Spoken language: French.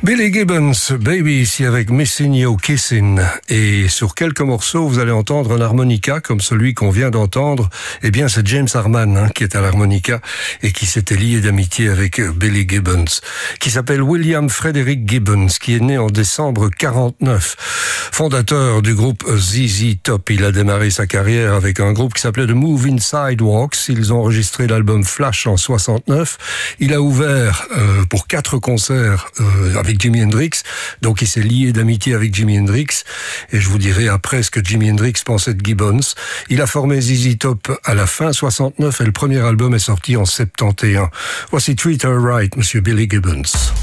Billy Gibbons, Baby, ici avec Missing You Kissing. Et sur quelques morceaux, vous allez entendre un harmonica comme celui qu'on vient d'entendre. Eh bien, c'est James Harman qui est à l'harmonica et qui s'était lié d'amitié avec Billy Gibbons, qui s'appelle William Frederick Gibbons, qui est né en décembre 49. Fondateur du groupe ZZ Top, il a démarré sa carrière avec un groupe qui s'appelait The Moving Sidewalks. Ils ont enregistré l'album Flash en 69. Il a ouvert pour 4 concerts avec Jimi Hendrix, donc il s'est lié d'amitié avec Jimi Hendrix, et je vous dirai après ce que Jimi Hendrix pensait de Gibbons. Il a formé ZZ Top à la fin 69 et le premier album est sorti en 71. Voici Treat Her Right, Monsieur Billy Gibbons.